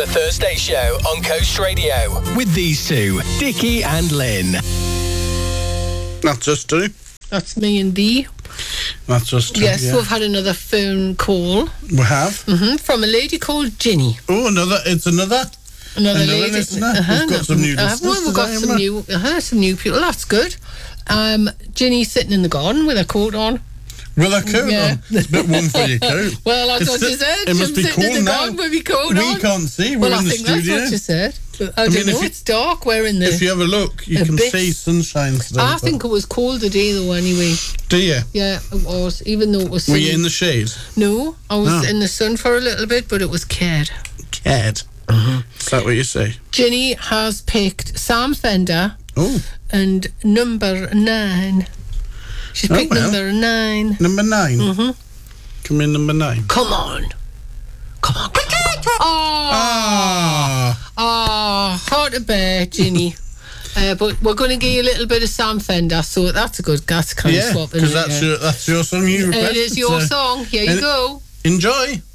The Thursday Show on Coast Radio with these two, Dickie and Lynn. That's us two. That's me and thee. That's us two. Yes, yeah. we've had another phone call. We have. From a lady called Ginny. Oh, another Another lady. listener. We've got some new listeners. We've got some new people. That's good. Ginny's sitting in the garden with her coat on. With her coat on? It's a bit warm for your coat. Well, that's what you said. It must be sitting cool in the now. garden with my coat on. We can't see. We're in the studio. That's what you said. I don't know. It's dark. We're in the... If you have a look, you can see sunshine today. I think it was cold today, though, anyway. Do you? Yeah, it was. Even though it was sunny. Were you in the shade? No, I was in the sun for a little bit, but it was cared. Cared? Is that what you say? Ginny has picked Sam Fender. Oh. And number 9. She's picked number 9. Number 9? Mm-hmm. Come in, number 9. Come on. Hard to bear, Ginny. But we're going to give you a little bit of Sam Fender, so that's a good gas kind of swap. Yeah, because that's your song you requested. It is your song. Here you go. Enjoy.